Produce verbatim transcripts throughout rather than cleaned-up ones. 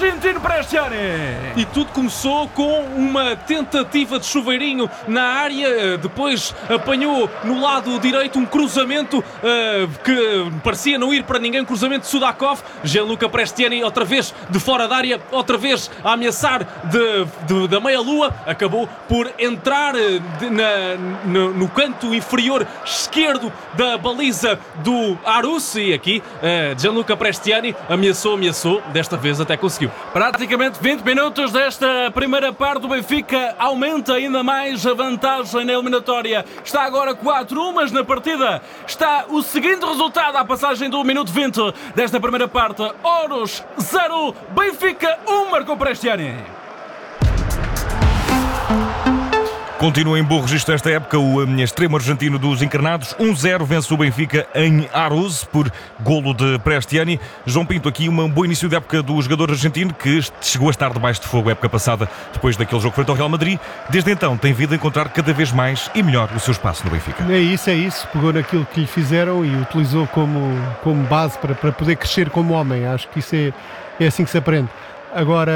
argentino Prestiani. E tudo começou com uma tentativa de chuveirinho na área, depois apanhou no lado direito um cruzamento uh, que parecia não ir para ninguém, cruzamento de Sudakov. Gianluca Prestiani outra vez de fora da área, outra vez a ameaçar de, de, da meia-lua, acabou por entrar de, na, no, no canto inferior esquerdo da baliza do Aarhus, e aqui uh, Gianluca Prestiani ameaçou, ameaçou, desta vez até conseguiu. Praticamente vinte minutos desta primeira parte, do Benfica aumenta ainda mais a vantagem na eliminatória. Está agora quatro a um, mas na partida está o seguinte resultado à passagem do minuto vinte desta primeira parte. Aarhus zero, Benfica um, marcou Prestiani. Continua em bom registro esta época o extremo argentino dos encarnados. um zero vence o Benfica em Aarhus por golo de Prestiani. João Pinto, aqui um bom início de época do jogador argentino, que chegou a estar debaixo de fogo a época passada, depois daquele jogo frente ao Real Madrid. Desde então tem vindo a encontrar cada vez mais e melhor o seu espaço no Benfica. É isso, é isso. Pegou naquilo que lhe fizeram e utilizou como, como base para, para poder crescer como homem. Acho que isso é, é assim que se aprende. Agora,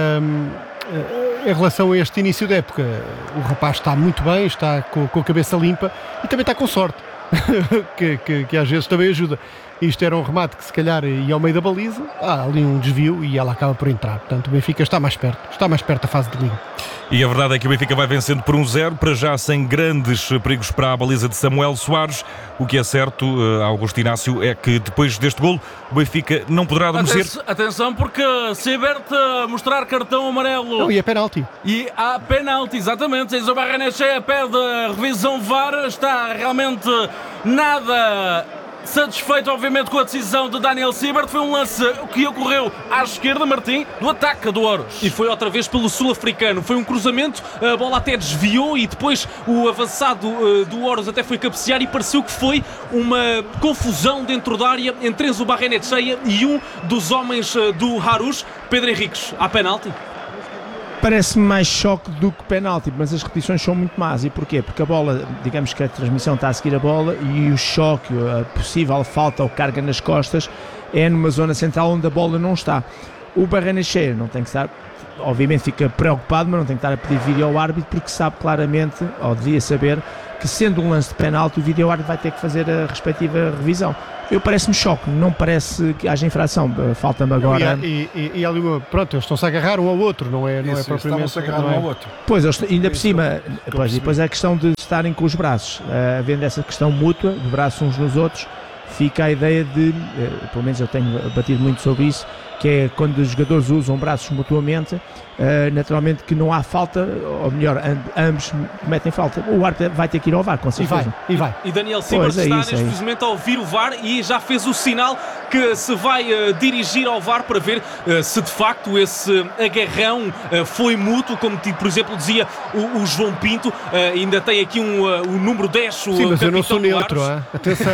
em relação a este início da época, o rapaz está muito bem, está com, com a cabeça limpa e também está com sorte, que, que, que às vezes também ajuda. Isto era um remate que se calhar ia ao meio da baliza, há ali um desvio e ela acaba por entrar. Portanto, o Benfica está mais perto, está mais perto da fase de liga. E a verdade é que o Benfica vai vencendo por um zero, para já sem grandes perigos para a baliza de Samuel Soares. O que é certo, Augusto Inácio, é que depois deste golo o Benfica não poderá adormecer. Atenção, atenção, porque Siebert a mostrar cartão amarelo. Não, e é penalti. E há penalti, exatamente. Enzo Barrenechea pede revisão V A R. Está realmente nada satisfeito, obviamente, com a decisão de Daniel Siebert. Foi um lance que ocorreu à esquerda, Martim, do ataque do Aarhus. E foi outra vez pelo sul-africano. Foi um cruzamento, a bola até desviou e depois o avançado uh, do Aarhus até foi cabecear e pareceu que foi uma confusão dentro da área entre Enzo Barrenechea e um dos homens uh, do Aarhus. Pedro Henriques, há penalti? Parece-me mais choque do que penalti, mas as repetições são muito más. E porquê? Porque a bola, digamos que a transmissão está a seguir a bola e o choque, a possível falta ou carga nas costas é numa zona central onde a bola não está. O Barrenechea não tem que estar, obviamente fica preocupado, mas não tem que estar a pedir vídeo ao árbitro, porque sabe claramente, ou devia saber, que sendo um lance de penalti o vídeo árbitro vai ter que fazer a respectiva revisão. Eu parece-me choque, não parece que haja infração, falta-me agora... E, e, e ali, pronto, eles estão-se a agarrar um ao outro, não é, não Isso, é propriamente... Estão-se a agarrar um ao outro. Pois, eles, ainda por cima, pois, depois a questão de estarem com os braços, uh, havendo essa questão mútua, de braços uns nos outros, fica a ideia de, uh, pelo menos eu tenho batido muito sobre isso, que é quando os jogadores usam braços mutuamente, uh, naturalmente que não há falta, ou melhor, ambos cometem falta. O árbitro vai ter que ir ao V A R, com certeza. E vai, e vai. E Daniel Siebert é está isso, neste é precisamente a ouvir o V A R e já fez o sinal que se vai uh, dirigir ao V A R para ver uh, se de facto esse agarrão uh, foi mútuo, como por exemplo dizia o, o João Pinto. Uh, ainda tem aqui um, uh, o número dez, o Sim, mas eu não sou neutro, hein? Atenção.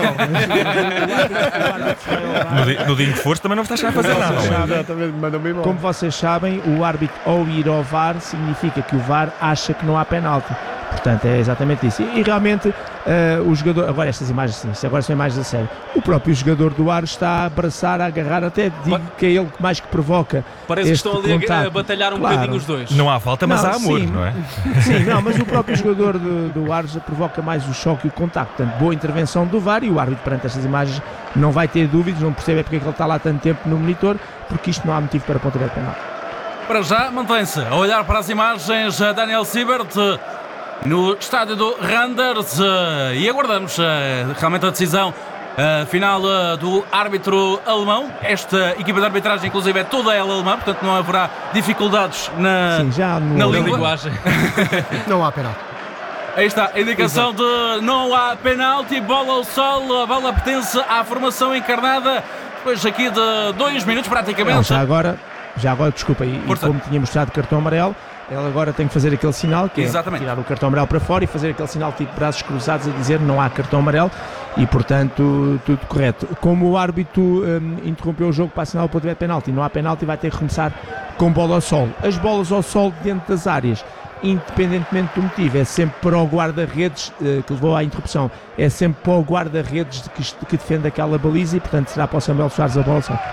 No dia, no dia em que fores também não estás a fazer nada. Como vocês sabem, o árbitro ao ir ao V A R significa que o V A R acha que não há penalti. Portanto, é exatamente isso. E, e realmente, uh, o jogador... Agora estas imagens, sim, agora são imagens a sério. O próprio jogador do Aarhus está a abraçar, a agarrar, até digo que é ele mais que provoca. Parece que estão ali contato. a batalhar um Claro. bocadinho os dois. Não há falta, mas Não, há amor, sim. não é? Sim, não, mas o próprio jogador do, do Aarhus provoca mais o choque e o contacto. Portanto, boa intervenção do V A R, e o árbitro perante estas imagens não vai ter dúvidas, não percebe porque é que ele está lá tanto tempo no monitor, porque isto não há motivo para pontapé de penal. Para já, mantém-se a olhar para as imagens Daniel Siebert no estádio do Randers e aguardamos realmente a decisão final do árbitro alemão. Esta equipa de arbitragem, inclusive, é toda ela alemã, portanto não haverá dificuldades na, Sim, já no, na na linguagem. Não há penalti. Aí está a indicação de não há penalti, bola ao sol, a bola pertence à formação encarnada. Depois aqui de dois minutos praticamente. Não, já agora, já agora, desculpa, e, e como tinha mostrado cartão amarelo, ele agora tem que fazer aquele sinal, que Exatamente. é tirar o cartão amarelo para fora e fazer aquele sinal tipo braços cruzados a dizer não há cartão amarelo e, portanto, tudo correto. Como o árbitro um, interrompeu o jogo para assinar o pontapé de penalti, não há penalti, vai ter que começar com bola ao sol. As bolas ao sol dentro das áreas, independentemente do motivo, é sempre para o guarda-redes uh, que levou à interrupção, é sempre para o guarda-redes que, que defende aquela baliza e, portanto, será para o Samuel Soares a bola ao sol.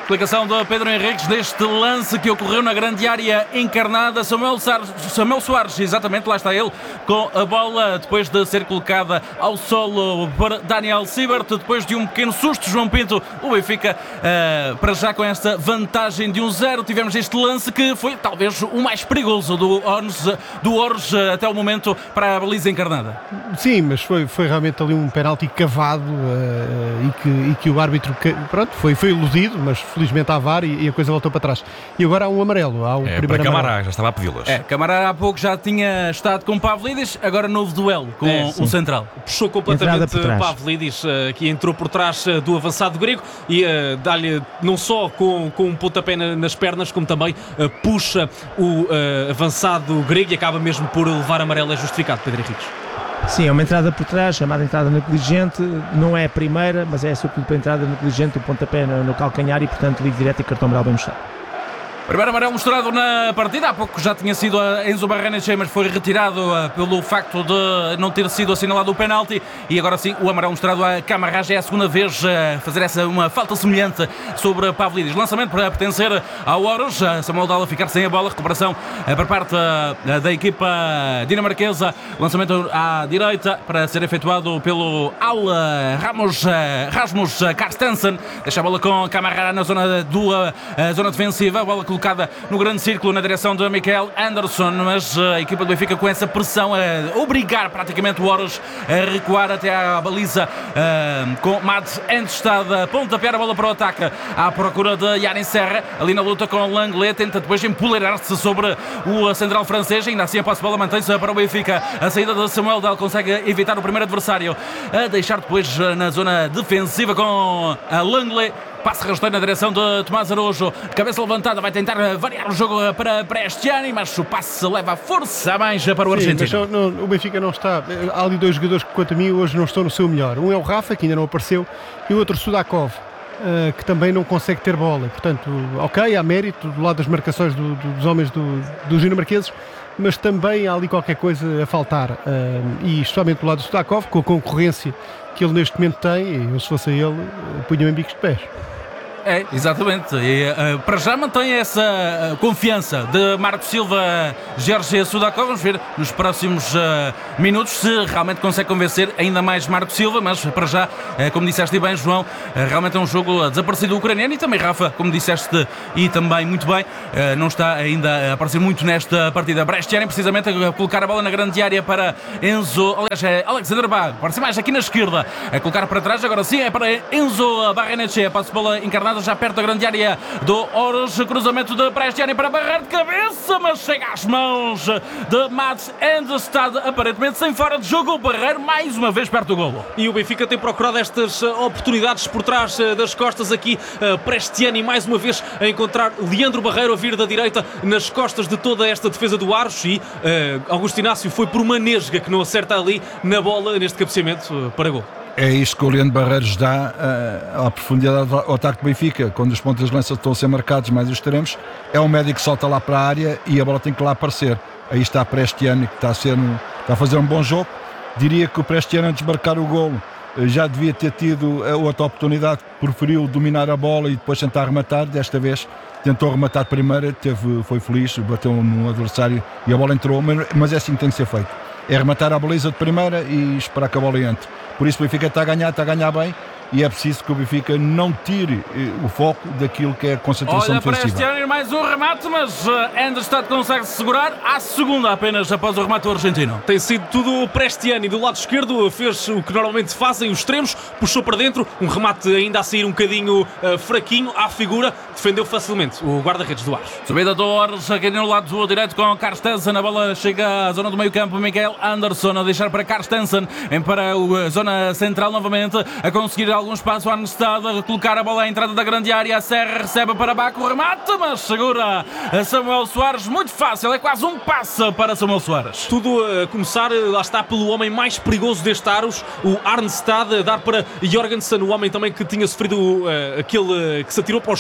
Explicação do Pedro Henriques deste lance que ocorreu na grande área encarnada. Samuel, Samuel Soares, exatamente, lá está ele, com a bola depois de ser colocada ao solo por Daniel Siebert. Depois de um pequeno susto, João Pinto, o Benfica, uh, para já com esta vantagem de um zero, tivemos este lance que foi talvez o mais perigoso do Orns, do Orns até o momento para a baliza encarnada. Sim, mas foi, foi realmente ali um penalti cavado uh, e, que, e que o árbitro, pronto, foi, foi iludido, mas felizmente há V A R e, e a coisa voltou para trás. E agora há um amarelo. Há o é, primeiro para amarelo. Camará, já estava a pedi-las. É, Camará há pouco já tinha estado com Pavlidis, agora novo duelo com é, o central. Puxou completamente Pavlidis, que entrou por trás do avançado grego e uh, dá-lhe não só com, com um pontapé nas pernas, como também uh, puxa o uh, avançado grego e acaba mesmo por levar amarelo. É justificado, Pedro Henriques. Sim, é uma entrada por trás, chamada entrada negligente, não é a primeira, mas é sobretudo para a entrada negligente, o pontapé no, no calcanhar e, portanto, livre direto e cartão amarelo bem mostrado. Primeiro amarelo mostrado na partida, há pouco já tinha sido a Enzo Barrenechea, mas foi retirado uh, pelo facto de não ter sido assinalado o penalti, e agora sim o amarelo mostrado a Camará. Já é a segunda vez a uh, fazer essa uma falta semelhante sobre Pavlidis. Lançamento para pertencer ao Orus, uh, Samuel Dala ficar sem a bola, recuperação uh, por parte uh, da equipa dinamarquesa, lançamento à direita para ser efetuado pelo Al uh, Ramos, uh, Rasmus uh, Carstensen, deixa a bola com Camará na zona, do, uh, zona defensiva, a bola colocada no grande círculo na direção de Mikael Andersson, mas a equipa do Benfica com essa pressão a obrigar praticamente o Orus a recuar até à baliza, uh, com Mads Endestad a pontapear a bola para o ataque à procura de Yanin Serra, ali na luta com Langlais, tenta depois empoleirar-se sobre o central francês, ainda assim a posse de bola mantém-se para o Benfica. A saída de Samuel Dal consegue evitar o primeiro adversário a deixar depois na zona defensiva com a Langlais. Passe rasteiro na direção de Tomás Araújo, cabeça levantada, vai tentar variar o jogo para Prestiani, mas o passe leva a força a mais para o argentino. Sim, mas não, não, o Benfica não está. Há ali dois jogadores que, quanto a mim, hoje não estão no seu melhor. Um é o Rafa, que ainda não apareceu, e o outro Sudakov, uh, que também não consegue ter bola. Portanto, ok, há mérito do lado das marcações do, dos homens do, dos dinamarqueses, mas também há ali qualquer coisa a faltar. Uh, e especialmente do lado do Sudakov, com a concorrência que ele neste momento tem, eu se fosse ele, punha-me em bicos de pés. É, exatamente. E, uh, para já mantém essa uh, confiança de Marco Silva, Jorge Sudakov. Vamos ver nos próximos uh, minutos se realmente consegue convencer ainda mais Marco Silva, mas para já, uh, como disseste bem, João, uh, realmente é um jogo desaparecido ucraniano, e também Rafa, como disseste e também muito bem, uh, não está ainda a aparecer muito nesta partida. Prestiani precisamente a colocar a bola na grande área para Enzo, aliás é Alexander Bag, parece mais aqui na esquerda, a colocar para trás, agora sim é para Enzo Barrenechea, passa a bola encarnada já perto da grande área do Orus, cruzamento de Prestiani para barrar de cabeça, mas chega às mãos de Mads Endestad, aparentemente sem fora de jogo. O Barreiro mais uma vez perto do golo. E o Benfica tem procurado estas oportunidades por trás das costas aqui. Prestiani mais uma vez a encontrar Leandro Barreiro a vir da direita nas costas de toda esta defesa do Aros, e uh, Augusto Inácio foi por uma nesga que não acerta ali na bola neste cabeceamento uh, para gol. É isto que o Leandro Barreiros dá uh, à profundidade ao ataque do Benfica, quando os pontas de lança estão a ser marcados mais os extremos. É um médico que salta lá para a área e a bola tem que lá aparecer. Aí está a Prestiani, que está a, ser um, está a fazer um bom jogo. Diria que o Prestiani, antes de marcar o golo, já devia ter tido a outra oportunidade, preferiu dominar a bola e depois tentar rematar. Desta vez tentou rematar primeiro, teve, foi feliz, bateu no adversário e a bola entrou, mas, mas é assim que tem que ser feito. É rematar a baliza de primeira e esperar que a bola entre. Por isso o Benfica está a ganhar, está a ganhar bem, e é preciso que o Benfica não tire eh, o foco daquilo que é a concentração Olha, defensiva. Olha, para este ano mais um remate, mas uh, Endestad consegue -se segurar à segunda apenas após o remate do argentino. Tem sido tudo o Prestiani do lado esquerdo, fez o que normalmente fazem os extremos, puxou para dentro, um remate ainda a sair um bocadinho uh, fraquinho à figura, defendeu facilmente o guarda-redes do Aros. Subida do Aros aqui no lado direito com Carstensen, a bola chega à zona do meio campo, Mikael Andersson a deixar para Carstensen, em para a zona central novamente, a conseguir algum espaço à Endestad, a colocar a bola à entrada da grande área, a Serra recebe para Baco, remate, mas segura a Samuel Soares, muito fácil, é quase um passe para Samuel Soares. Tudo a começar, lá está, pelo homem mais perigoso deste Aros, o Arnstad, a dar para Jorgensen, o homem também que tinha sofrido uh, aquele uh, que se atirou para o chão,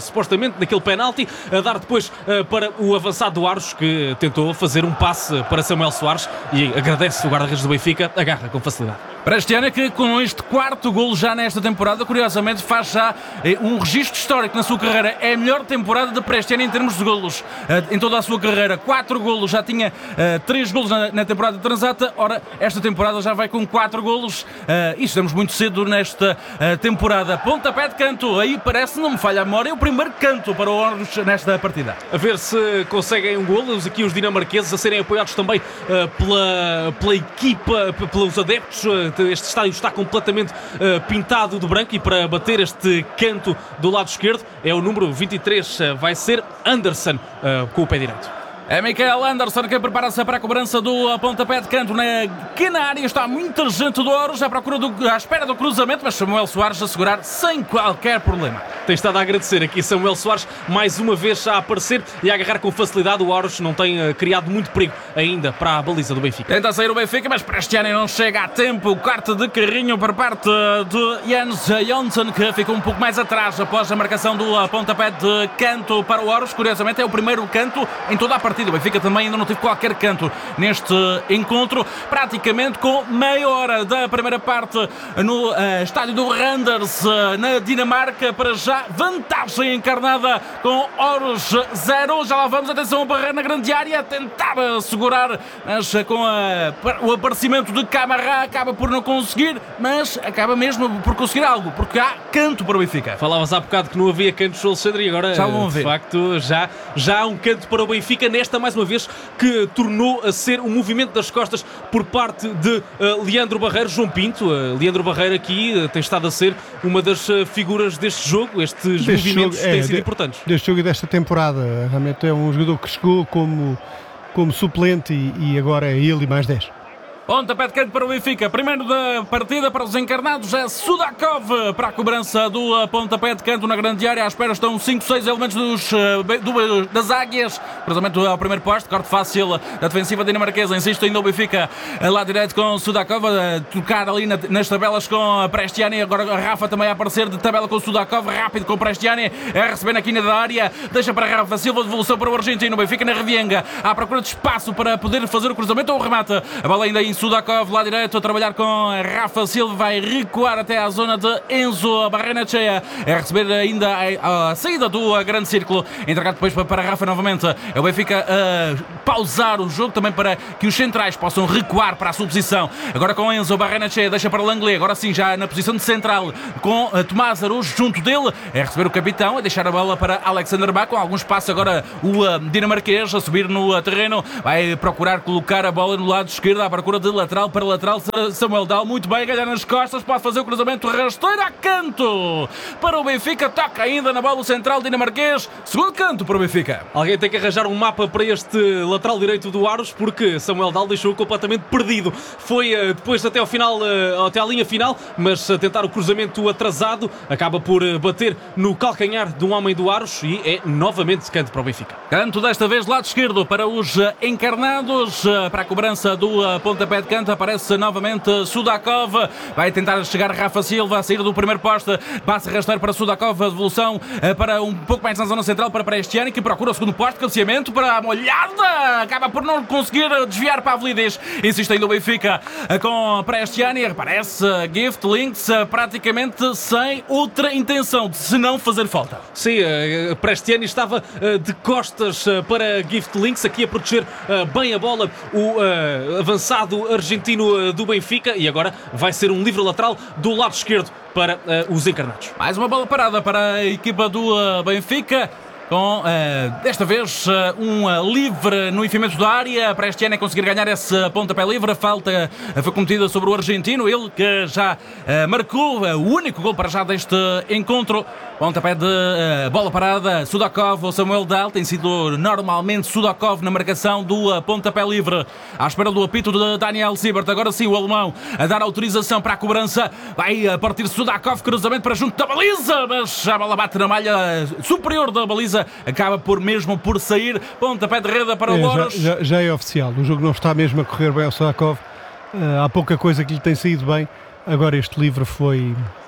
supostamente, naquele penalti, a dar depois uh, para o avançado do Aros, que tentou fazer um passe para Samuel Soares e agradece o guarda-redes do Benfica, agarra com facilidade. Prestiani, que com este quarto golo já nesta temporada, curiosamente faz já eh, um registro histórico na sua carreira. É a melhor temporada de Prestiani em termos de golos eh, em toda a sua carreira. Quatro golos, já tinha eh, três golos na, na temporada transata. Ora, esta temporada já vai com quatro golos eh, e estamos muito cedo nesta eh, temporada. Pontapé de canto, aí parece, não me falha a memória, é o primeiro canto para o Orros nesta partida. A ver se conseguem um golo. Aqui os dinamarqueses a serem apoiados também uh, pela, pela equipa, pelos adeptos. Uh, este estádio está completamente uh, pintado de branco e para bater este canto do lado esquerdo é o número vinte e três, uh, vai ser Anderson uh, com o pé direito. É Mikael Anderson que prepara-se para a cobrança do pontapé de canto na pequena área. Está muita gente do Ouros à procura do, à espera do cruzamento, mas Samuel Soares a segurar sem qualquer problema. Tem estado a agradecer aqui Samuel Soares mais uma vez a aparecer e a agarrar com facilidade. O Ouros não tem uh, criado muito perigo ainda para a baliza do Benfica. Tenta sair o Benfica, mas Prestiani não chega a tempo. O corte de carrinho por parte de Jens Jonsson, que ficou um pouco mais atrás após a marcação do pontapé de canto para o Ouros. Curiosamente é o primeiro canto em toda a partida. O Benfica também ainda não teve qualquer canto neste encontro, praticamente com meia hora da primeira parte no uh, estádio do Randers, uh, na Dinamarca. Para já, vantagem encarnada com Ouros zero. Já lá vamos, atenção, a barreira na grande área, tentar segurar, mas com a, o aparecimento de Camará acaba por não conseguir, mas acaba mesmo por conseguir algo, porque há canto para o Benfica. Falavas há bocado que não havia cantos do Alexandre e agora, já vão de ver. facto, já, já há um canto para o Benfica nesta, mais uma vez, que tornou a ser um movimento das costas por parte de uh, Leandro Barreiro. João Pinto, uh, Leandro Barreiro aqui uh, tem estado a ser uma das uh, figuras deste jogo. Estes deste movimentos jogo, têm é, sido de, importantes. Deste jogo e desta temporada, realmente é um jogador que chegou como, como suplente e, e agora é ele e mais dez. Pontapé de canto para o Benfica. Primeiro da partida para os encarnados é Sudakov para a cobrança do pontapé de canto na grande área. À espera estão cinco, seis elementos dos, do, das águias. Cruzamento ao primeiro posto. Corte fácil da defensiva dinamarquesa. Insiste ainda o Benfica lá direto com Sudakov. A tocar ali na, nas tabelas com a Prestiani. Agora a Rafa também a aparecer de tabela com o Sudakov. Rápido com o Prestiani. A receber na quina da área. Deixa para a Rafa Silva. Devolução para o argentino. O Benfica na revienga. À procura de espaço para poder fazer o cruzamento ou o remate. A bola ainda em Sudakov lá direto a trabalhar com Rafa Silva, vai recuar até à zona de Enzo Barrenechea, é receber ainda a, a saída do grande círculo, entregado depois para a Rafa novamente. É o Benfica a pausar o jogo também para que os centrais possam recuar para a sua posição. Agora com Enzo Barrenechea, deixa para Langley, agora sim já na posição de central com Tomás Araújo junto dele, é receber o capitão, a deixar a bola para Alexander Bach, com algum espaço agora o uh, dinamarquês a subir no uh, terreno, vai procurar colocar a bola no lado esquerdo à procura de lateral para lateral. Samuel Dahl, muito bem, ganhar nas costas, pode fazer o cruzamento rasteiro a canto para o Benfica, toca ainda na bola central dinamarquês, segundo canto para o Benfica. Alguém tem que arranjar um mapa para este lateral direito do Aros, porque Samuel Dahl deixou completamente perdido. Foi depois até ao final, até à linha final, mas a tentar o cruzamento atrasado, acaba por bater no calcanhar de um homem do Aros e é novamente canto para o Benfica. Canto desta vez lado esquerdo para os encarnados, para a cobrança do pontapé de canto. Aparece novamente Sudakov, vai tentar chegar Rafa Silva a sair do primeiro poste, passa a arrastar para Sudakov, a devolução para um pouco mais na zona central para Prestiani, que procura o segundo poste, cabeceamento para a molhada, acaba por não conseguir desviar para a Avlidis, insiste ainda o Benfica com Prestiani, aparece Gift Links praticamente sem outra intenção de se não fazer falta. Sim, Prestiani estava de costas para Gift Links, aqui a proteger bem a bola o avançado argentino do Benfica, e agora vai ser um livre lateral do lado esquerdo para uh, os encarnados. Mais uma bola parada para a equipa do uh, Benfica, com, uh, desta vez, uh, um uh, livre no enfiamento da área. Para este ano é conseguir ganhar esse pontapé livre. A falta uh, foi cometida sobre o argentino, ele que já uh, marcou uh, o único gol para já deste encontro. Pontapé de uh, bola parada, Sudakov ou Samuel Dahl. Tem sido normalmente Sudakov na marcação do uh, pontapé livre, à espera do apito de Daniel Siebert. Agora sim o alemão a dar autorização para a cobrança, vai a partir de Sudakov, cruzamento para junto da baliza, mas a bola bate na malha superior da baliza, acaba por mesmo por sair. Pontapé de rede para o é, Ouros. Já, já, já é oficial, o jogo não está mesmo a correr bem ao Sudakov, uh, há pouca coisa que lhe tem saído bem. Agora este livre foi,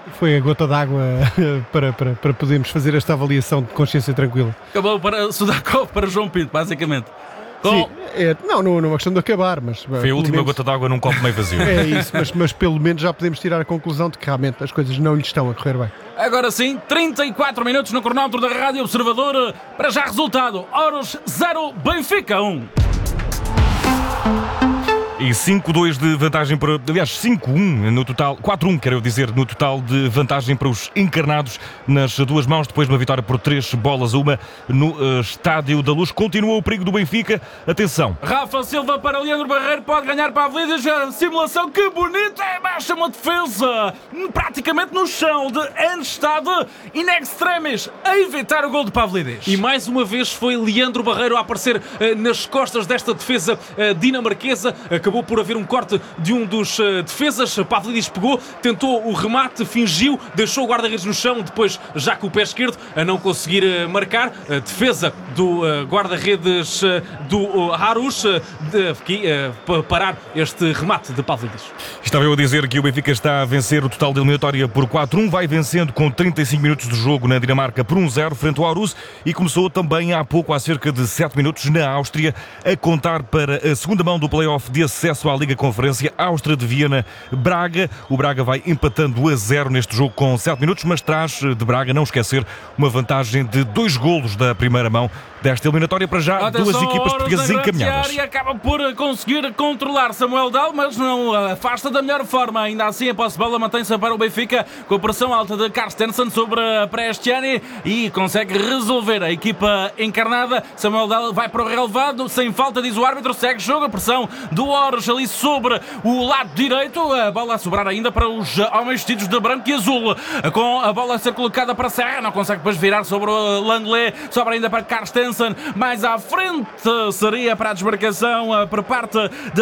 foi a gota d'água para, para, para podermos fazer esta avaliação de consciência tranquila. Acabou para Sudakov, para João Pinto, basicamente. Com... Sim, é, não, não, não é uma questão de acabar, mas... Foi a última menos, gota d'água num copo meio vazio. É isso, mas, mas pelo menos já podemos tirar a conclusão de que realmente as coisas não lhe estão a correr bem. Agora sim, trinta e quatro minutos no cronómetro da Rádio Observador. Para já resultado, Oros zero, Benfica um. E cinco a dois de vantagem para... Aliás, cinco a um no total... quatro a um, quero dizer, no total de vantagem para os encarnados nas duas mãos, depois de uma vitória por três bolas a uma no uh, Estádio da Luz. Continua o perigo do Benfica. Atenção. Rafa Silva para Leandro Barreiro, pode ganhar para a Avelidas. A simulação, que bonita! É baixa uma defesa, praticamente no chão, de Enstade in extremis, a evitar o gol de Pavlidis. E mais uma vez foi Leandro Barreiro a aparecer uh, nas costas desta defesa uh, dinamarquesa. Acabou por haver um corte de um dos uh, defesas. Pavlidis pegou, tentou o remate, fingiu, deixou o guarda-redes no chão, depois já com o pé esquerdo a não conseguir uh, marcar. A defesa do uh, guarda-redes uh, do uh, Harush uh, de, aqui, uh, para parar este remate de Pavlidis. Estava eu a dizer que o Benfica está a vencer o total de eliminatória por quatro a um, vai vencendo com trinta e cinco minutos de jogo na Dinamarca por um a zero frente ao Aarhus, e começou também há pouco, há cerca de sete minutos, na Áustria, a contar para a segunda mão do play-off de acesso à Liga Conferência, Áustria de Viena, Braga. O Braga vai empatando a zero neste jogo com sete minutos, mas traz de Braga, não esquecer, uma vantagem de dois golos da primeira mão desta eliminatória. Para já, atenção, duas equipas portuguesas encaminhadas. E acaba por conseguir controlar Samuel Dal, mas não afasta da melhor forma. Ainda assim, a posse de bola mantém-se para o Benfica, com a pressão alta de Carstensen sobre Prestiani, e consegue resolver a equipa encarnada. Samuel Dal vai para o relevado, sem falta, diz o árbitro, segue jogo, a pressão do Oros ali sobre o lado direito, a bola a sobrar ainda para os homens vestidos de branco e azul, com a bola a ser colocada para Serra, não consegue depois virar sobre o Langley, sobra ainda para Carstensen, mais à frente seria para a desmarcação por parte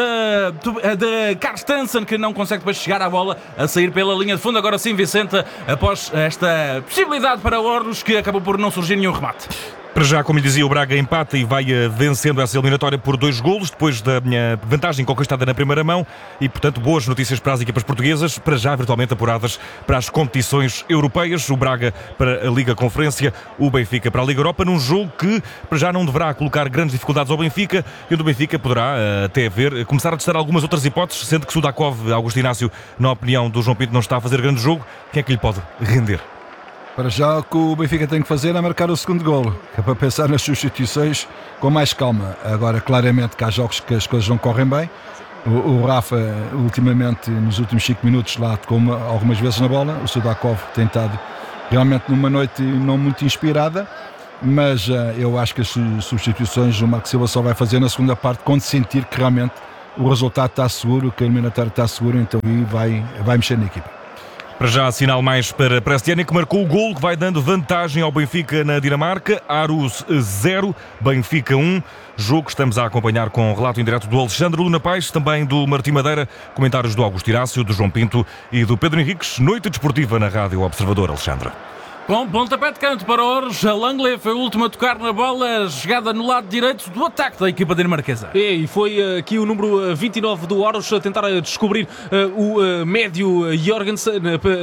de, de Carstensen, que não consegue depois chegar à bola, a sair pela linha de fundo. Agora sim, Vicente, após esta possibilidade para o Oros, que acabou por não surgir nenhum remate. Para já, como lhe dizia, o Braga empata e vai vencendo essa eliminatória por dois golos, depois da minha vantagem conquistada na primeira mão, e, portanto, boas notícias para as equipas portuguesas, para já virtualmente apuradas para as competições europeias. O Braga para a Liga Conferência, o Benfica para a Liga Europa, num jogo que, para já, não deverá colocar grandes dificuldades ao Benfica, e onde o Benfica poderá, até ver, começar a testar algumas outras hipóteses, sendo que Sudakov, Augusto Inácio, na opinião do João Pinto, não está a fazer grande jogo. Quem é que lhe pode render? Para já, o que o Benfica tem que fazer é marcar o segundo golo, que é para pensar nas substituições com mais calma. Agora, claramente que há jogos que as coisas não correm bem. O, o Rafa, ultimamente, nos últimos cinco minutos, lá tocou uma, algumas vezes na bola. O Sudakov tem estado realmente numa noite não muito inspirada, mas uh, eu acho que as substituições o Marco Silva só vai fazer na segunda parte, quando sentir que realmente o resultado está seguro, que a eliminatória está segura, então aí vai, vai mexer na equipa. Para já, sinal mais para Prestiani, que marcou o golo que vai dando vantagem ao Benfica na Dinamarca. Aarhus zero, Benfica um. Jogo que estamos a acompanhar com o relato em direto do Alexandre Luna Paes, também do Martim Madeira, comentários do Augusto Inácio, do João Pinto e do Pedro Henriques. Noite desportiva na Rádio Observador, Alexandre. Com pontapé de canto para Oros, Langley foi o último a tocar na bola, jogada no lado direito do ataque da equipa dinamarquesa. É, e foi aqui o número vinte e nove do Oros a tentar descobrir uh, o uh, médio Jorgensen,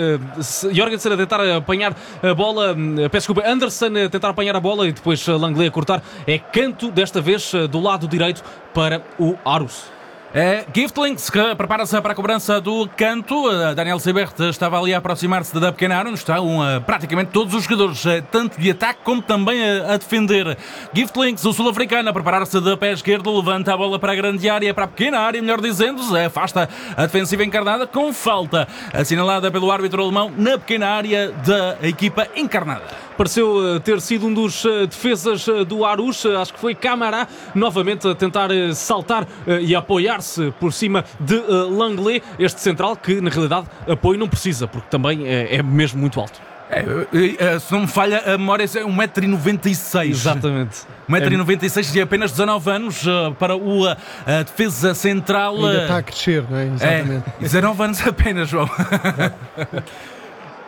uh, Jorgensen a tentar apanhar a bola, uh, peço desculpa, Anderson a tentar apanhar a bola e depois Langley a cortar. É canto, desta vez uh, do lado direito para o Aarhus. É Giftlings que prepara-se para a cobrança do canto. Daniel Siebert estava ali a aproximar-se da pequena área, onde estão uh, praticamente todos os jogadores, uh, tanto de ataque como também a, a defender. Giftlings, o sul-africano, a preparar-se de pé esquerdo, levanta a bola para a grande área, para a pequena área, melhor dizendo, afasta a defensiva encarnada com falta assinalada pelo árbitro alemão na pequena área da equipa encarnada. Pareceu ter sido um dos defesas do Aarhus, acho que foi Camara, novamente a tentar saltar e apoiar-se por cima de Langley, este central que na realidade apoio não precisa, porque também é mesmo muito alto. É, se não me falha a memória, é um metro e noventa e seis. Exatamente. um metro e noventa e seis e apenas dezanove anos para o a, a defesa central. Ainda está a crescer, não é? Exatamente. É, dezanove anos apenas, João.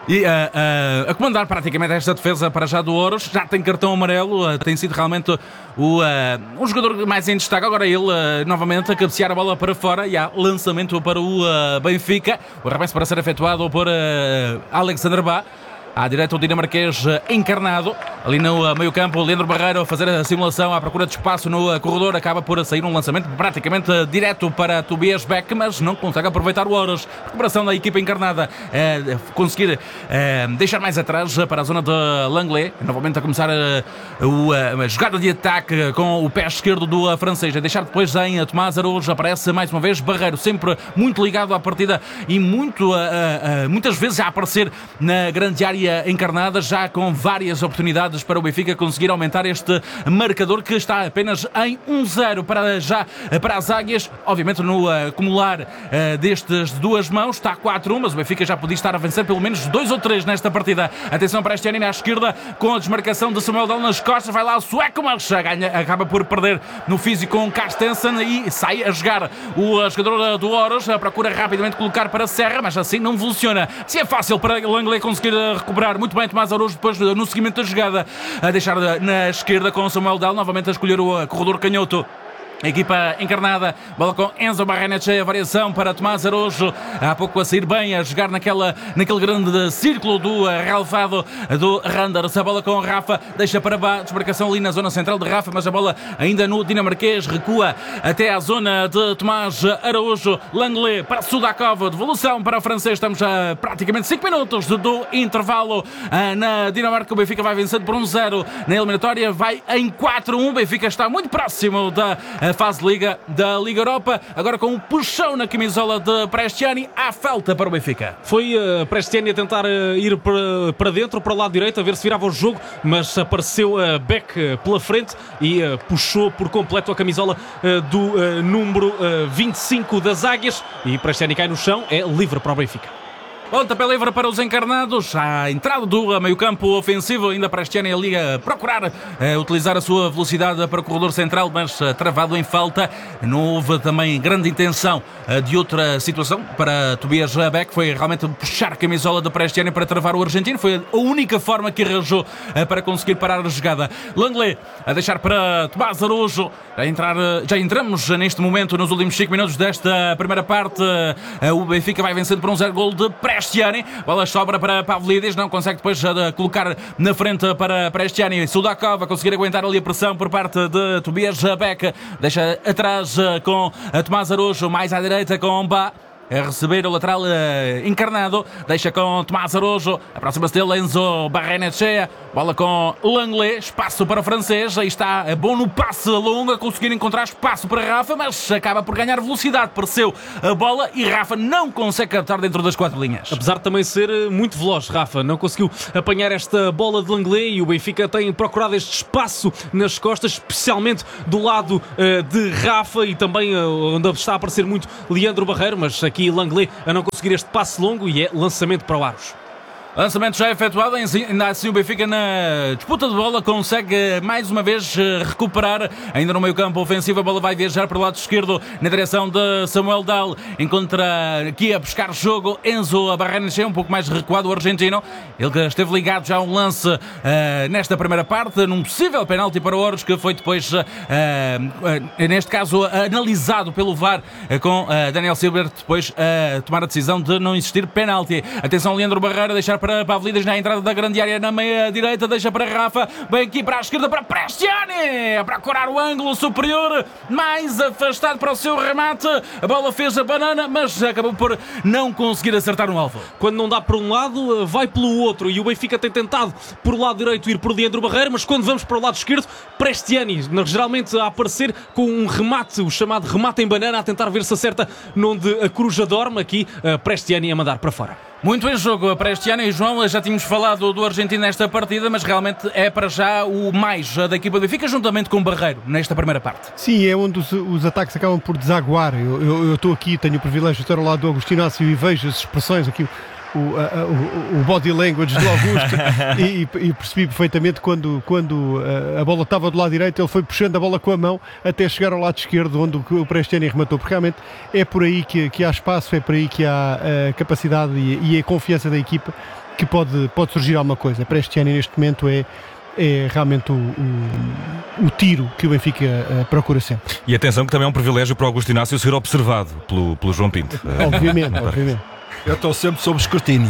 E uh, uh, a comandar praticamente esta defesa para já do Ouros, já tem cartão amarelo, uh, tem sido realmente o, uh, um jogador mais em destaque. Agora ele uh, novamente a cabecear a bola para fora e há lançamento para o uh, Benfica. O arremesso para ser efetuado por uh, Alexander Bá. À direita o dinamarquês encarnado, ali no meio campo Leandro Barreiro a fazer a simulação à procura de espaço no corredor, acaba por sair um lançamento praticamente direto para Tobias Beck, mas não consegue aproveitar o Ouros. Recuperação da equipa encarnada, é, conseguir é, deixar mais atrás para a zona de Langlais, novamente a começar a, a, a jogada de ataque com o pé esquerdo do francês, a deixar depois em Tomás Araújo, aparece mais uma vez Barreiro, sempre muito ligado à partida e muito, a, a, a, muitas vezes a aparecer na grande área encarnada, já com várias oportunidades para o Benfica conseguir aumentar este marcador que está apenas em um zero para já para as Águias, obviamente no uh, acumular uh, destas duas mãos está quatro a um, mas o Benfica já podia estar a vencer pelo menos dois ou três nesta partida. Atenção para este ano à esquerda com a desmarcação de Samuel Dal nas costas, vai lá o sueco, mas ganha, acaba por perder no físico com Carstensen e sai a jogar o jogador do Ouros, procura rapidamente colocar para Serra, mas assim não funciona. Se é fácil para Langlais conseguir recuperar muito bem Tomás Araújo depois no seguimento da jogada, a deixar na esquerda com Samuel Dal, novamente a escolher o corredor canhoto. A equipa encarnada, bola com Enzo Barrenetxea, variação para Tomás Araújo, há pouco a sair bem, a jogar naquela, naquele grande círculo do relevado do Randers. A bola com Rafa, deixa para Bá, desmarcação ali na zona central de Rafa, mas a bola ainda no dinamarquês, recua até à zona de Tomás Araújo. Langlais para Sudakov, devolução para o francês, estamos a praticamente cinco minutos do intervalo na Dinamarca. O Benfica vai vencendo por um zero na eliminatória, vai em quatro a um, o Benfica está muito próximo da fase de Liga da Liga Europa, agora com um puxão na camisola de Prestiani, há falta para o Benfica. Foi uh, Prestiani a tentar uh, ir para, para dentro, para o lado direito, a ver se virava o jogo, mas apareceu uh, Beck uh, pela frente e uh, puxou por completo a camisola uh, do uh, número uh, vinte e cinco das Águias e Prestiani cai no chão, é livre para o Benfica. Pontapé livre para os encarnados, à entrada do meio campo ofensivo, ainda para este ano ali a procurar a utilizar a sua velocidade para o corredor central, mas travado em falta. Não houve também grande intenção de outra situação para Tobias Beck, foi realmente puxar a camisola da Prestiani para travar o argentino, foi a única forma que arranjou para conseguir parar a jogada. Langlais a deixar para Tomás Araújo, a entrar, já entramos neste momento nos últimos cinco minutos desta primeira parte, o Benfica vai vencendo por um zero gol de Prestiani. Bola sobra para Pavlidis, não consegue depois de colocar na frente para Prestiani. Sudakov a conseguir aguentar ali a pressão por parte de Tobias Beck, deixa atrás com Tomás Araújo, mais à direita com Bá. A receber o lateral uh, encarnado, deixa com Tomás Araújo, aproxima-se dele Enzo Barrenetxea, bola com Langlais, espaço para o francês, aí está, é bom no passe longo, a conseguir encontrar espaço para Rafa, mas acaba por ganhar velocidade, pareceu a bola e Rafa não consegue captar dentro das quatro linhas. Apesar de também ser muito veloz, Rafa não conseguiu apanhar esta bola de Langlais e o Benfica tem procurado este espaço nas costas, especialmente do lado uh, de Rafa e também uh, onde está a aparecer muito Leandro Barreiro, mas aqui Langlais a não conseguir este passe longo e é lançamento para o Aros. Lançamento já efetuado, ainda assim o Benfica na disputa de bola consegue mais uma vez recuperar, ainda no meio campo ofensivo, a bola vai viajar para o lado esquerdo na direção de Samuel Dal, encontra aqui a buscar jogo Enzo Barrenetxea, um pouco mais recuado o argentino, ele que esteve ligado já a um lance uh, nesta primeira parte, num possível penalti para o Ouros, que foi depois uh, uh, neste caso analisado pelo V A R uh, com uh, Daniel Silber, depois uh, tomar a decisão de não existir penalti. Atenção Leandro Barreiro a deixar para Pavlidis na entrada da grande área na meia direita, deixa para Rafa, bem aqui para a esquerda para Prestiani, a procurar o ângulo superior, mais afastado para o seu remate, a bola fez a banana, mas acabou por não conseguir acertar no alvo. Quando não dá para um lado, vai pelo outro e o Benfica tem tentado por o lado direito ir por Leandro Barreiro, mas quando vamos para o lado esquerdo, Prestiani, geralmente a aparecer com um remate, o chamado remate em banana, a tentar ver se acerta onde a coruja dorme, aqui Prestiani a mandar para fora. Muito em jogo para este ano e João, já tínhamos falado do argentino nesta partida, mas realmente é para já o mais da equipa do Benfica, juntamente com o Barreiro, nesta primeira parte. Sim, é onde os, os ataques acabam por desaguar. Eu estou aqui, tenho o privilégio de estar ao lado do Augusto Inácio e vejo as expressões aqui, o, a, o, o body language do Augusto e, e percebi perfeitamente quando, quando a bola estava do lado direito, ele foi puxando a bola com a mão até chegar ao lado esquerdo, onde o Prestiani rematou, porque realmente é por aí que, que há espaço, é por aí que há a capacidade e, e a confiança da equipa que pode, pode surgir alguma coisa. Para este ano, neste momento, é, é realmente o, o, o tiro que o Benfica uh, procura sempre. E atenção que também é um privilégio para o Augusto Inácio ser observado pelo, pelo João Pinto. Obviamente, obviamente. Eu estou sempre sob escrutínio.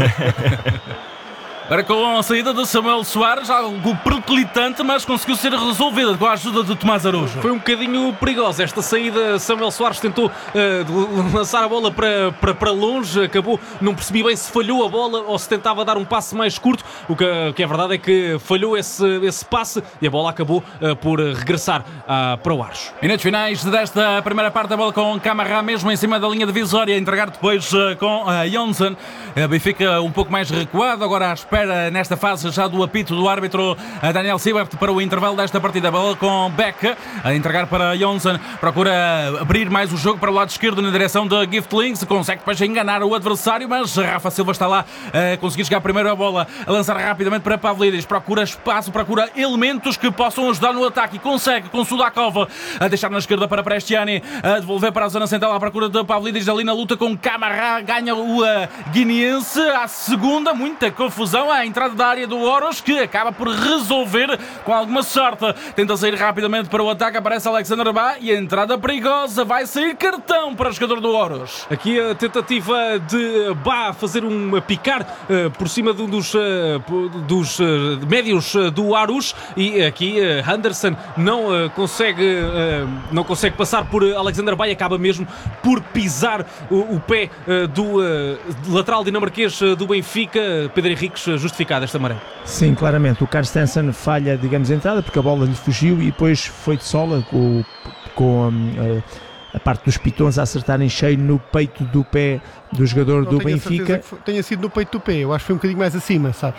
Agora com a saída de Samuel Soares, algo perclitante, mas conseguiu ser resolvida com a ajuda de Tomás Araújo. Foi um bocadinho perigosa esta saída. Samuel Soares tentou uh, lançar a bola para, para, para longe, acabou, não percebi bem se falhou a bola ou se tentava dar um passe mais curto. O que, o que é verdade é que falhou esse, esse passe e a bola acabou uh, por regressar uh, para o Aros. Minutos finais desta primeira parte, a bola com Camará mesmo em cima da linha divisória, entregar depois uh, com uh, Johnson. Uh, Benfica um pouco mais recuado, agora à espera nesta fase já do apito do árbitro Daniel Siebert para o intervalo desta partida. Bola com Beck a entregar para Johnson, procura abrir mais o jogo para o lado esquerdo na direção de Giftlings, consegue depois enganar o adversário, mas Rafa Silva está lá a conseguir chegar primeiro a bola, a lançar rapidamente para Pavlidis, procura espaço, procura elementos que possam ajudar no ataque e consegue com Sudakov a deixar na esquerda para Prestiani, a devolver para a zona central à procura de Pavlidis, ali na luta com Camará, ganha o uh, guineense à segunda, muita confusão à entrada da área do Oros, que acaba por resolver com alguma sorte, tenta sair rapidamente para o ataque, aparece Alexander Bá e a entrada perigosa, vai sair cartão para o jogador do Oros. Aqui a tentativa de Bá fazer um picar uh, por cima de um dos, uh, dos uh, médios uh, do Aros, e aqui uh, Anderson não uh, consegue uh, não consegue passar por Alexander Bá e acaba mesmo por pisar o, o pé uh, do uh, lateral dinamarquês uh, do Benfica, Pedro Henriques, justificado esta maré. Sim, claramente. O Carstensen falha, digamos, a entrada, porque a bola lhe fugiu e depois foi de sola com, com um, a parte dos pitons a acertarem cheio no peito do pé do jogador Não do tenho Benfica. Que foi, tenha sido no peito do pé, eu acho que foi um bocadinho mais acima, sabes?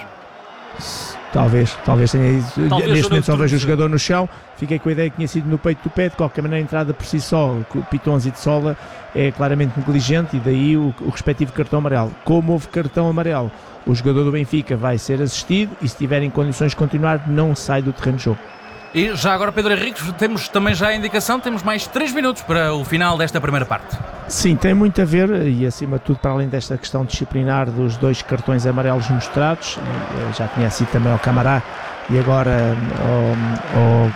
Talvez, talvez tenha ido. Talvez neste momento só vejo o de... jogador no chão, fiquei com a ideia que tinha sido no peito do pé. De qualquer maneira, a entrada por si só, pitons e de sola, é claramente negligente, e daí o, o respectivo cartão amarelo. Como houve cartão amarelo, o jogador do Benfica vai ser assistido e, se tiver em condições de continuar, não sai do terreno de jogo. E já agora, Pedro Henriques, temos também já a indicação, temos mais três minutos para o final desta primeira parte. Sim, tem muito a ver, e acima de tudo, para além desta questão disciplinar dos dois cartões amarelos mostrados, já tinha sido também ao Camará e agora ao, ao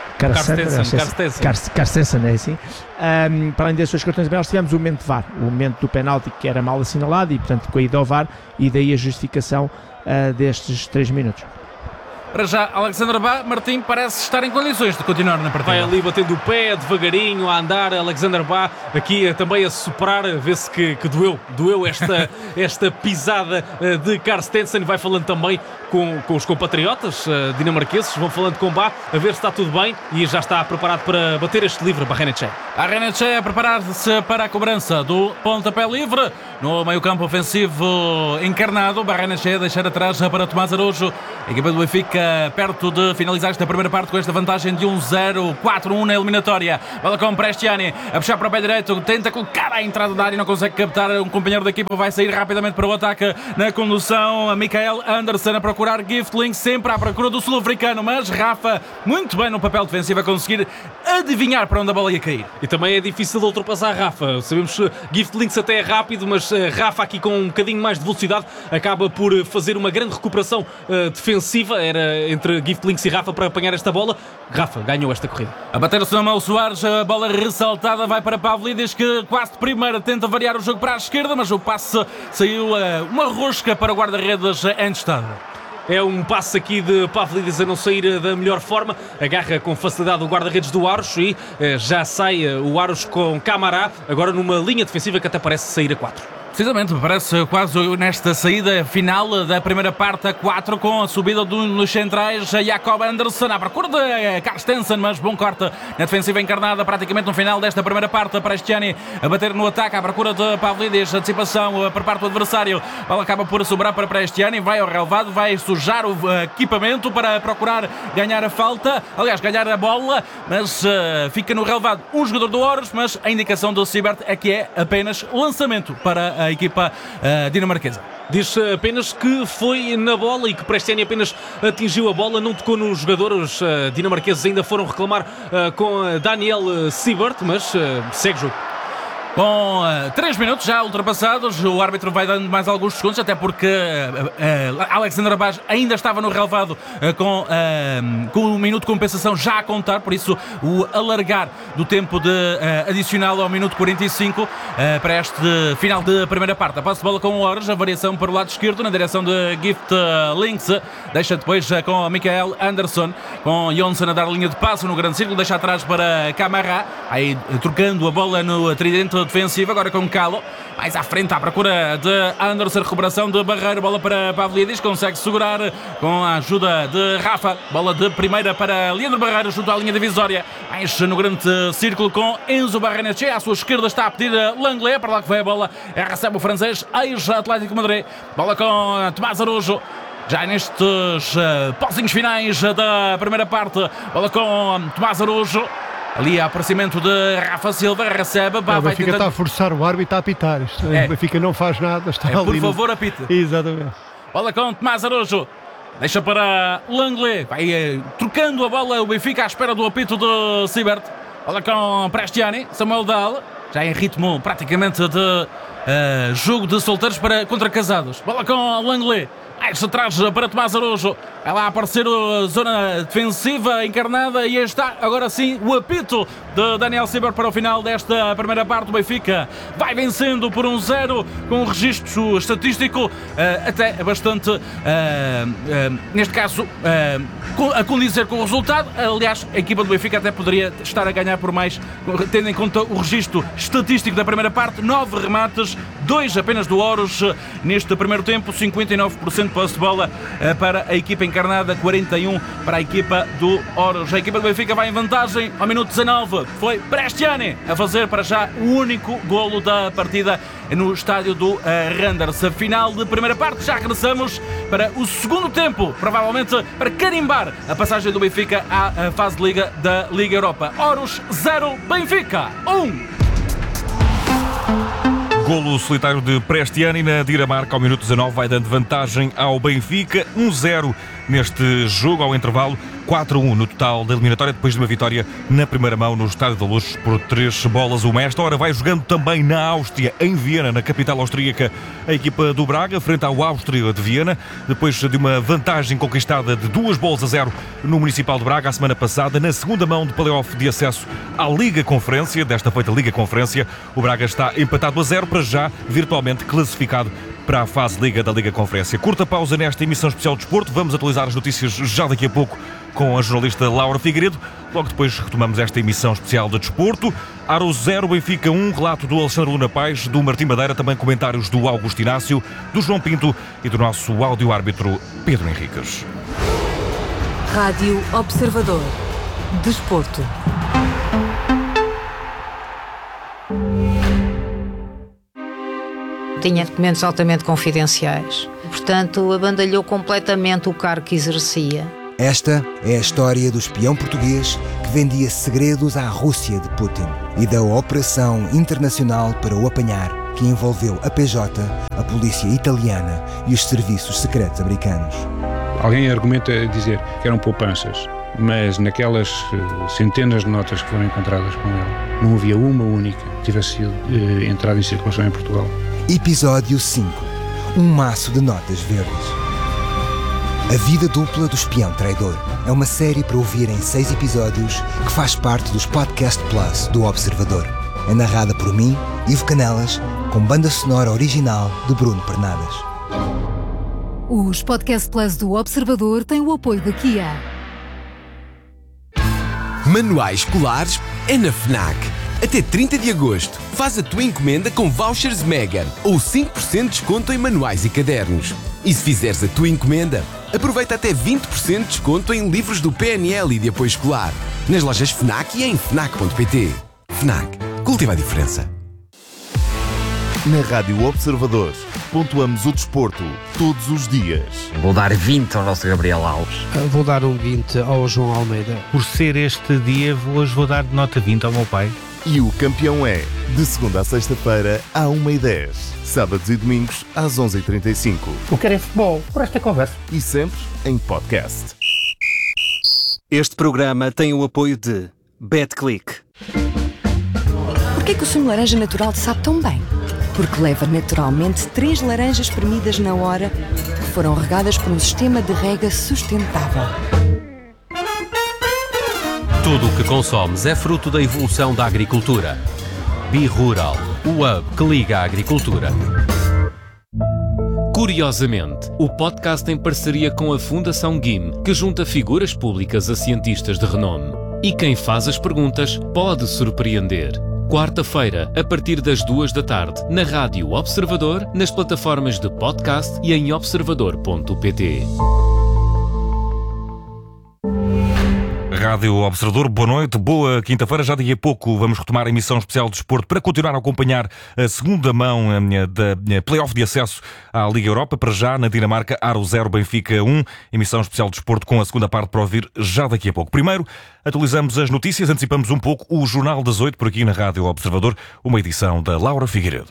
Carstensen, é assim. Um, para além desses dois cartões amarelos, tivemos o momento de V A R, o momento do penalti que era mal assinalado e, portanto, com a ida ao V A R, e daí a justificação uh, destes três minutos. Para já, Alexander Bá, Martim parece estar em condições de continuar na partida. Vai ali batendo o pé, devagarinho, a andar. Alexander Bá aqui também a superar, vê-se que, que doeu, doeu esta, esta pisada de Carstensen. Vai falando também com, com os compatriotas uh, dinamarqueses, vão falando com Bá, a ver se está tudo bem, e já está preparado para bater este livre. Barrenetche. Barrenetche a preparar-se para a cobrança do pontapé livre no meio-campo ofensivo encarnado. Barrenetche a deixar atrás para Tomás Araújo. A equipa do Benfica perto de finalizar esta primeira parte com esta vantagem de um zero, quatro um na eliminatória. Bola com Prestiani a puxar para o pé direito, tenta colocar a entrada da área, não consegue captar um companheiro da equipa, vai sair rapidamente para o ataque na condução. A Mikael Anderson a procurar Giftling, sempre à procura do sul-africano, mas Rafa muito bem no papel defensivo a conseguir adivinhar para onde a bola ia cair. E também é difícil de ultrapassar Rafa. Sabemos que Giftlinks até é rápido, mas Rafa aqui com um bocadinho mais de velocidade acaba por fazer uma grande recuperação uh, defensiva. Era entre Giftlinks e Rafa para apanhar esta bola. Rafa ganhou esta corrida. A bater-se Samuel Soares, a bola ressaltada vai para Pavlidis, que quase de primeira tenta variar o jogo para a esquerda, mas o passe saiu uh, uma rosca para o guarda-redes em estado. É um passe aqui de Pavlidis a não sair da melhor forma, agarra com facilidade o guarda-redes do Aros e eh, já sai o Aros com Camará, agora numa linha defensiva que até parece sair a quatro. Precisamente, parece quase nesta saída final da primeira parte a quatro, com a subida dos centrais, Jacob Anderson à procura de Carstensen, mas bom corte na defensiva encarnada praticamente no final desta primeira parte. Prestiani a bater no ataque à procura de Pavlidis, antecipação por parte do adversário, a bola acaba por sobrar para Prestiani, vai ao relevado, vai sujar o equipamento para procurar ganhar a falta, aliás ganhar a bola, mas uh, fica no relevado um jogador do Oros, mas a indicação do Siebert é que é apenas lançamento para a equipa uh, dinamarquesa. Diz apenas que foi na bola e que Prestiani apenas atingiu a bola, não tocou nos jogadores uh, dinamarqueses. Ainda foram reclamar uh, com Daniel Siebert, mas uh, segue o jogo. Com três uh, minutos já ultrapassados, o árbitro vai dando mais alguns segundos, até porque uh, uh, Alexandre Baz ainda estava no relevado uh, com, uh, com um minuto de compensação já a contar, por isso o alargar do tempo de uh, adicional ao minuto quarenta e cinco uh, para este final de primeira parte. A posse de bola com o Ores, a variação para o lado esquerdo na direção de Gift uh, Links, deixa depois uh, com Michael Anderson, com Jonsson a dar linha de passo no grande círculo, deixa atrás para Camara, aí uh, trocando a bola no tridente defensivo, agora com Calo, mais à frente à procura de Anderson, recuperação de Barreiro, bola para Pavlidis, consegue segurar com a ajuda de Rafa, bola de primeira para Leandro Barreiro junto à linha divisória, mais no grande círculo com Enzo Barrenetxea, à sua esquerda está a pedir Langlais, para lá que vai a bola, recebe o francês, ex-Atlético Madrid, bola com Tomás Araújo. Já nestes uh, pozinhos finais da primeira parte, bola com Tomás Araújo. Ali há aparecimento de Rafa Silva, recebe, bah, o Benfica tentando... está a forçar o árbitro a apitar. É. O Benfica não faz nada, está é, ali. Por favor, no... apite. Exatamente. Bola com Tomás Araújo, deixa para Langlais, vai eh, trocando a bola, o Benfica à espera do apito de Siebert. Bola com Prestiani, Samuel Dahl, já em ritmo praticamente de uh, jogo de solteiros para contra casados. Bola com Langlais. Mais atrás para Tomás Araújo, vai lá aparecer a zona defensiva encarnada e aí está agora sim o apito de Daniel Siebert para o final desta primeira parte. O Benfica vai vencendo por um zero com um registro estatístico uh, até bastante, uh, uh, neste caso, uh, a condizer com o resultado. Aliás, a equipa do Benfica até poderia estar a ganhar por mais, tendo em conta o registro estatístico da primeira parte, nove remates, dois apenas do Ores neste primeiro tempo, cinquenta e nove por cento de posse de bola para a equipa encarnada, quarenta e um por cento para a equipa do Ores. A equipa do Benfica vai em vantagem ao minuto dezanove, foi Prestiani a fazer para já o único golo da partida no estádio do Randers. Final de primeira parte, já regressamos para o segundo tempo, provavelmente para carimbar a passagem do Benfica à fase de Liga da Liga Europa. Ores zero, Benfica um. Golo solitário de Prestiani na Dinamarca ao minuto dezanove, vai dando vantagem ao Benfica, um zero neste jogo ao intervalo, quatro a um no total da eliminatória, depois de uma vitória na primeira mão no Estádio da Luz por três bolas a uma. Esta hora vai jogando também na Áustria, em Viena, na capital austríaca, a equipa do Braga, frente ao Áustria de Viena, depois de uma vantagem conquistada de duas bolas a zero no Municipal de Braga a semana passada, na segunda mão do play-off de acesso à Liga Conferência, desta feita Liga Conferência, o Braga está empatado a zero, para já virtualmente classificado para a fase Liga da Liga Conferência. Curta pausa nesta emissão especial de desporto, vamos atualizar as notícias já daqui a pouco com a jornalista Laura Figueiredo. Logo depois retomamos esta emissão especial de desporto. Aro zero, Benfica um, relato do Alexandre Luna Paz, do Martim Madeira, também comentários do Augusto Inácio, do João Pinto e do nosso áudio-árbitro Pedro Henriques. Rádio Observador. Desporto. Tinha documentos altamente confidenciais. Portanto, abandalhou completamente o cargo que exercia. Esta é a história do espião português que vendia segredos à Rússia de Putin e da operação internacional para o apanhar, que envolveu a P J, a polícia italiana e os serviços secretos americanos. Alguém argumenta dizer que eram poupanças, mas naquelas centenas de notas que foram encontradas com ele, não havia uma única que tivesse sido eh, entrada em circulação em Portugal. Episódio cinco. Um maço de notas verdes. A vida dupla do espião traidor é uma série para ouvir em seis episódios que faz parte dos Podcast Plus do Observador. É narrada por mim, Ivo Canelas, com banda sonora original de Bruno Pernadas. Os Podcast Plus do Observador têm o apoio da Kia. Manuais escolares é na FNAC. Até trinta de agosto, faz a tua encomenda com vouchers Mega ou cinco por cento de desconto em manuais e cadernos. E se fizeres a tua encomenda, aproveita até vinte por cento de desconto em livros do P N L e de apoio escolar. Nas lojas FNAC e em fnac ponto pt. FNAC. Cultiva a diferença. Na Rádio Observador, pontuamos o desporto todos os dias. Vou dar vinte ao nosso Gabriel Alves. Vou dar um vinte ao João Almeida. Por ser este dia, hoje vou dar de nota vinte ao meu pai. E o campeão é, de segunda a sexta-feira, à uma e dez. Sábados e domingos, às onze e trinta e cinco. O que é futebol, por esta conversa. E sempre em podcast. Este programa tem o apoio de BetClick. Porquê que o sumo de laranja natural te sabe tão bem? Porque leva naturalmente três laranjas espremidas na hora que foram regadas por um sistema de rega sustentável. Tudo o que consomes é fruto da evolução da agricultura. Bi-Rural, o hub que liga a agricultura. Curiosamente, o podcast em parceria com a Fundação G I M, que junta figuras públicas a cientistas de renome. E quem faz as perguntas pode surpreender. Quarta-feira, a partir das duas da tarde, na Rádio Observador, nas plataformas de podcast e em observador ponto pt. Rádio Observador, boa noite, boa quinta-feira. Já daqui a pouco vamos retomar a emissão especial de desporto para continuar a acompanhar a segunda mão da play-off de acesso à Liga Europa. Para já, na Dinamarca, Aro zero, Benfica um. Emissão especial de desporto com a segunda parte para ouvir já daqui a pouco. Primeiro, atualizamos as notícias, antecipamos um pouco o Jornal das Oito por aqui na Rádio Observador, uma edição da Laura Figueiredo.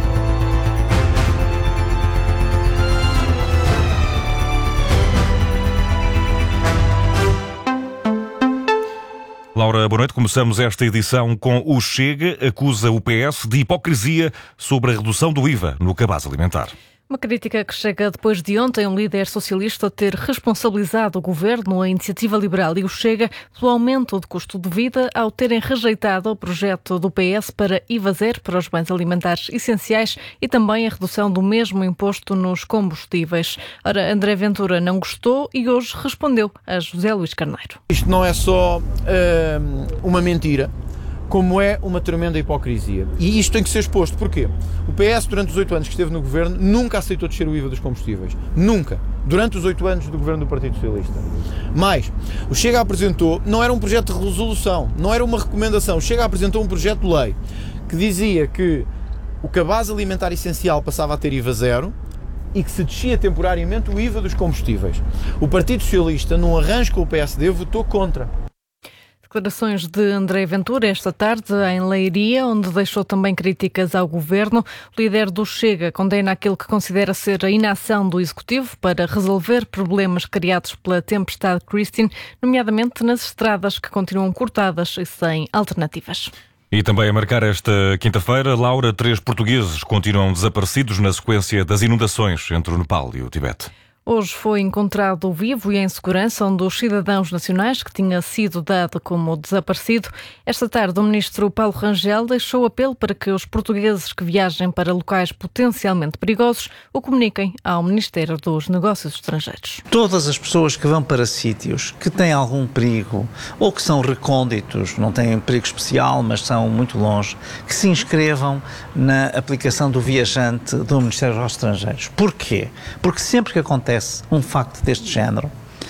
Laura, boa noite. Começamos esta edição com o Chega, acusa o P S de hipocrisia sobre a redução do I V A no cabaz alimentar. Uma crítica que chega depois de ontem um líder socialista ter responsabilizado o governo, a Iniciativa Liberal e o Chega pelo aumento do custo de vida ao terem rejeitado o projeto do P S para I V A zero para os bens alimentares essenciais e também a redução do mesmo imposto nos combustíveis. Ora, André Ventura não gostou e hoje respondeu a José Luís Carneiro. Isto não é só uh, uma mentira, como é uma tremenda hipocrisia. E isto tem que ser exposto. Porquê? O P S, durante os oito anos que esteve no governo, nunca aceitou descer o I V A dos combustíveis. Nunca. Durante os oito anos do governo do Partido Socialista. Mais, o Chega apresentou, não era um projeto de resolução, não era uma recomendação. O Chega apresentou um projeto de lei que dizia que o cabaz alimentar essencial passava a ter I V A zero e que se descia temporariamente o I V A dos combustíveis. O Partido Socialista, num arranjo com o P S D, votou contra. Declarações de André Ventura esta tarde em Leiria, onde deixou também críticas ao governo. O líder do Chega condena aquilo que considera ser a inação do Executivo para resolver problemas criados pela tempestade Christine, nomeadamente nas estradas que continuam cortadas e sem alternativas. E também a marcar esta quinta-feira, Laura, três portugueses continuam desaparecidos na sequência das inundações entre o Nepal e o Tibete. Hoje foi encontrado vivo e em segurança um dos cidadãos nacionais que tinha sido dado como desaparecido. Esta tarde, o ministro Paulo Rangel deixou apelo para que os portugueses que viajem para locais potencialmente perigosos o comuniquem ao Ministério dos Negócios Estrangeiros. Todas as pessoas que vão para sítios que têm algum perigo ou que são recônditos, não têm perigo especial, mas são muito longe, que se inscrevam na aplicação do viajante do Ministério dos Estrangeiros. Porquê? Porque sempre que acontece um facto deste género, uh,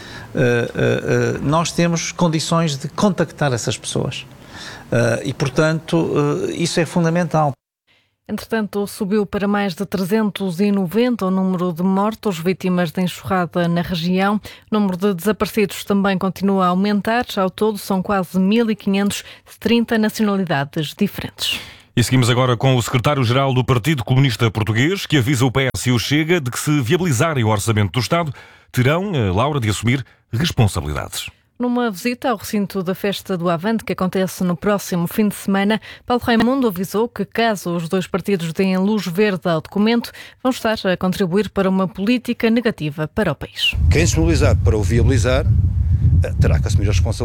uh, uh, nós temos condições de contactar essas pessoas uh, e, portanto, uh, isso é fundamental. Entretanto, subiu para mais de trezentos e noventa o número de mortos vítimas de enxurrada na região. O número de desaparecidos também continua a aumentar. Ao todo, são quase mil e quinhentos de trinta nacionalidades diferentes. E seguimos agora com o secretário-geral do Partido Comunista Português, que avisa o P S e o Chega de que, se viabilizarem o orçamento do Estado, terão, Laura, de assumir responsabilidades. Numa visita ao recinto da Festa do Avante, que acontece no próximo fim de semana, Paulo Raimundo avisou que, caso os dois partidos deem luz verde ao documento, vão estar a contribuir para uma política negativa para o país. Quem se mobilizar para o viabilizar terá que assumir a responsabilidade.